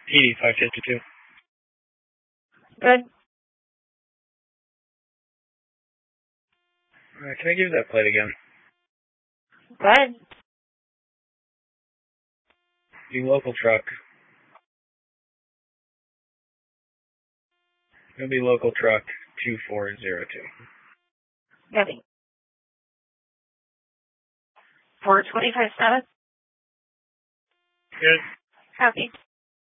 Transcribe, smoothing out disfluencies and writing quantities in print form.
PD 552. Good. Can I give you that plate again? Good. The local truck. It'll be local truck 2402. Copy. 425 status. Good. Copy.